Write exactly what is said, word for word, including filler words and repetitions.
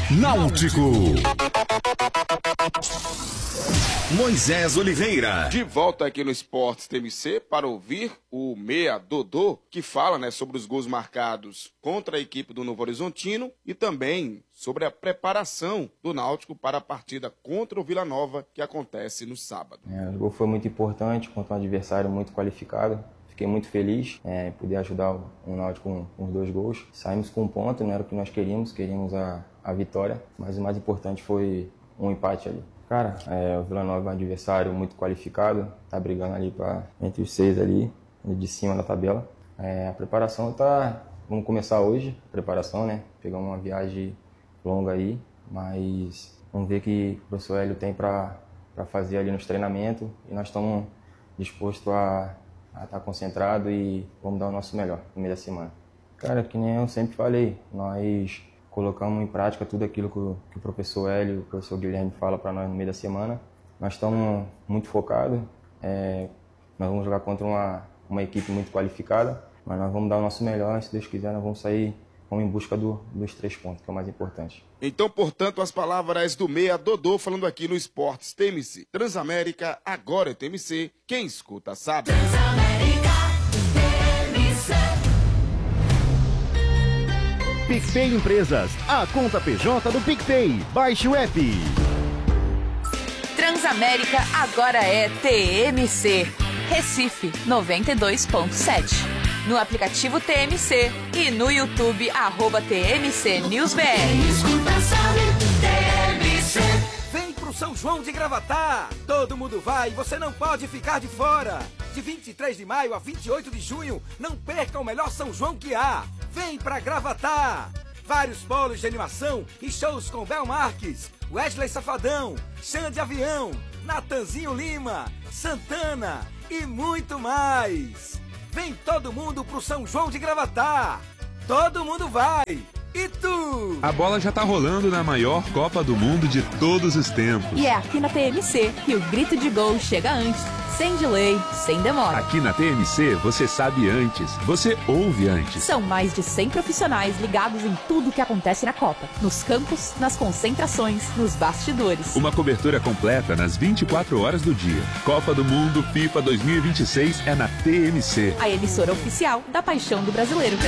Náutico. Moisés Oliveira. De volta aqui no Esportes T M C para ouvir o Meia Dodô, que fala, né, sobre os gols marcados contra a equipe do Novo Horizontino e também sobre a preparação do Náutico para a partida contra o Vila Nova, que acontece no sábado. É, o gol foi muito importante contra um adversário muito qualificado. Fiquei muito feliz é, em poder ajudar o, o Náutico com, com os dois gols. Saímos com um ponto, não era o que nós queríamos, queríamos a, a vitória, mas o mais importante foi um empate ali. Cara, é, o Vila Nova é um adversário muito qualificado, tá brigando ali pra, entre os seis ali, de cima da tabela. É, a preparação tá, vamos começar hoje, a preparação, né? Pegamos uma viagem longa aí, mas vamos ver o que o professor Hélio tem para fazer ali nos treinamentos e nós estamos dispostos a estar concentrados e vamos dar o nosso melhor no meio da semana. Cara, que nem eu sempre falei, nós colocamos em prática tudo aquilo que o, que o professor Hélio, o professor Guilherme fala para nós no meio da semana. Nós estamos muito focados, é, nós vamos jogar contra uma, uma equipe muito qualificada, mas nós vamos dar o nosso melhor, se Deus quiser nós vamos sair vamos em busca do, dos três pontos, que é o mais importante. Então, portanto, as palavras do Meia Dodô falando aqui no Esportes T M C. Transamérica, agora é T M C, quem escuta sabe. Transamérica, T M C. PicPay Empresas, a conta P J do PicPay. Baixe o app. Transamérica agora é T M C. Recife noventa e dois ponto sete. No aplicativo T M C e no YouTube, arroba T M C News B R. Escuta, sabe, T M C. Vem pro São João de Gravatá. Todo mundo vai e você não pode ficar de fora. De vinte e três de maio a vinte e oito de junho, não perca o melhor São João que há. Vem pra Gravatá. Vários polos de animação e shows com Bel Marques, Wesley Safadão, Xande Avião, Natanzinho Lima, Santana e muito mais. Vem todo mundo pro São João de Gravatá. Todo mundo vai. E tu? A bola já tá rolando na maior Copa do Mundo de todos os tempos. E é aqui na T M C que o grito de gol chega antes, sem delay, sem demora. Aqui na T M C você sabe antes, você ouve antes. São mais de cem profissionais ligados em tudo o que acontece na Copa. Nos campos, nas concentrações, nos bastidores. Uma cobertura completa nas vinte e quatro horas do dia. Copa do Mundo FIFA dois mil e vinte e seis é na T M C. A emissora oficial da paixão do brasileiro.